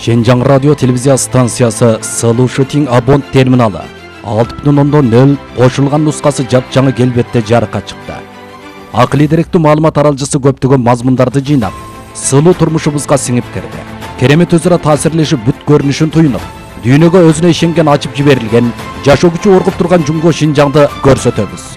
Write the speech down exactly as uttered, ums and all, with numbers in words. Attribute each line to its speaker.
Speaker 1: Шенжаң радио телевизия станциясы Слушатин Абон терминалы алты бүтүн ондон нөл кошулган нускасы жапжаңы келбетте жарыкка чыкты. Акылий деректүү маалымат аралжысы көптөгөн мазмундарды жыйнап, сылуу турмушубузга сиңип кирди. Керемет өзара таасирлешип бүт көрүнүшүн туюнуп, дүйнөгө өзүнө ишенген ачып жиберилген, жашоо күчү оргуп турган Жумго Шинжаңды көрсөтөбүз.